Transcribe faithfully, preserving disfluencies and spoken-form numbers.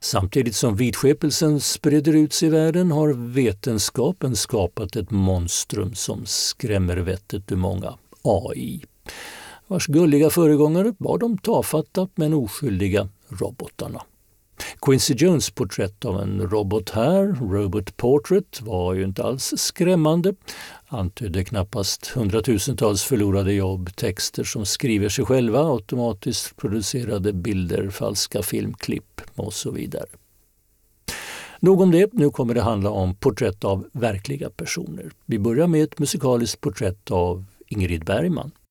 Samtidigt som vidskepelsen sprider ut sig i världen har vetenskapen skapat ett monstrum som skrämmer vettet ur många, A I. Vars gulliga föregångare var de tafatta men oskyldiga robotarna. Quincy Jones porträtt av en robot här, Robot Portrait, var ju inte alls skrämmande. Antydde knappast hundratusentals förlorade jobb, texter som skriver sig själva, automatiskt producerade bilder, falska filmklipp och så vidare. Nog om det, nu kommer det handla om porträtt av verkliga personer. Vi börjar med ett musikaliskt porträtt av Ingrid Bergman.